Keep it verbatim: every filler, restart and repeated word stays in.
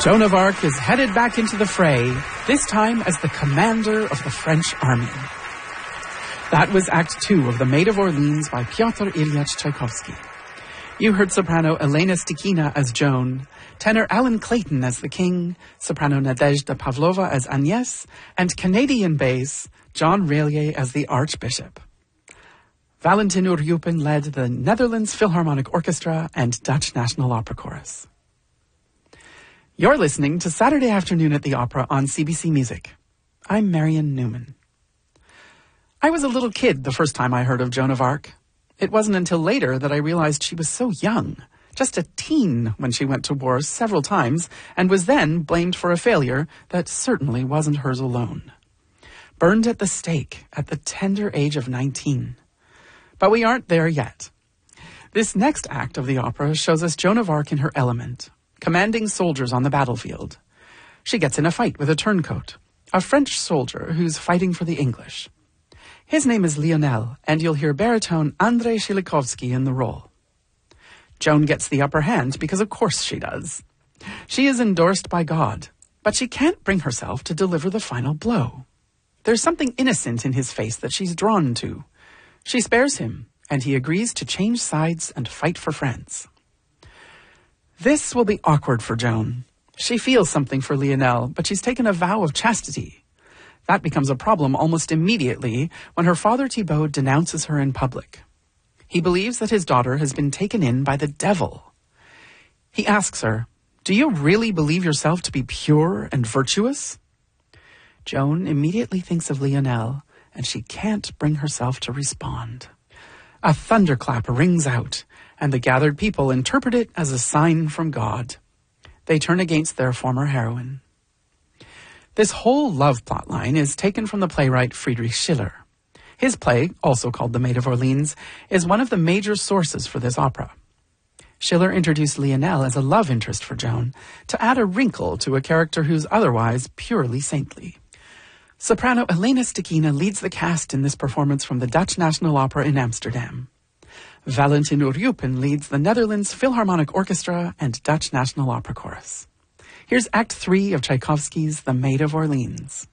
Joan of Arc is headed back into the fray, this time as the commander of the French army. That was Act Two of The Maid of Orleans by Pyotr Ilyich Tchaikovsky. You heard soprano Elena Stikina as Joan, tenor Alan Clayton as the king, soprano Nadezhda Pavlova as Agnès, and Canadian bass John Raylier as the Archbishop. Valentin Uryupin led the Netherlands Philharmonic Orchestra and Dutch National Opera Chorus. You're listening to Saturday Afternoon at the Opera on C B C Music. I'm Marion Newman. I was a little kid the first time I heard of Joan of Arc. It wasn't until later that I realized she was so young, just a teen when she went to war several times, and was then blamed for a failure that certainly wasn't hers alone. Burned at the stake at the tender age of nineteen. But we aren't there yet. This next act of the opera shows us Joan of Arc in her element, commanding soldiers on the battlefield. She gets in a fight with a turncoat, a French soldier who's fighting for the English. His name is Lionel, and you'll hear baritone Andrei Shilikovsky in the role. Joan gets the upper hand because of course she does. She is endorsed by God, but she can't bring herself to deliver the final blow. There's something innocent in his face that she's drawn to. She spares him, and he agrees to change sides and fight for France. This will be awkward for Joan. She feels something for Lionel, but she's taken a vow of chastity. That becomes a problem almost immediately when her father Thibaut denounces her in public. He believes that his daughter has been taken in by the devil. He asks her, "Do you really believe yourself to be pure and virtuous?" Joan immediately thinks of Lionel, and she can't bring herself to respond. A thunderclap rings out, and the gathered people interpret it as a sign from God. They turn against their former heroine. This whole love plotline is taken from the playwright Friedrich Schiller. His play, also called The Maid of Orleans, is one of the major sources for this opera. Schiller introduced Lionel as a love interest for Joan to add a wrinkle to a character who's otherwise purely saintly. Soprano Elena Stikina leads the cast in this performance from the Dutch National Opera in Amsterdam. Valentin Uryupin leads the Netherlands Philharmonic Orchestra and Dutch National Opera Chorus. Here's Act Three of Tchaikovsky's The Maid of Orleans.